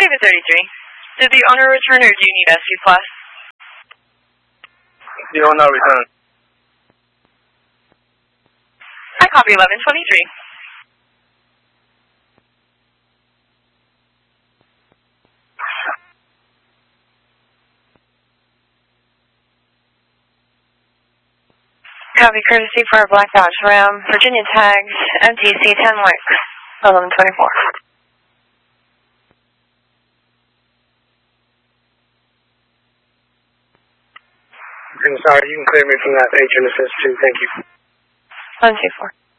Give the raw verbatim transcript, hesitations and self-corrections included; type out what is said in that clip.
David thirty-three. Did the owner return or do you need S P plus? The owner return. I copy eleven twenty-three. Copy courtesy for our Black Dodge Ram, Virginia tags, M T C ten Wick, eleven twenty-four. I'm sorry, you can clear me from that H N S S two, thank you. one two four.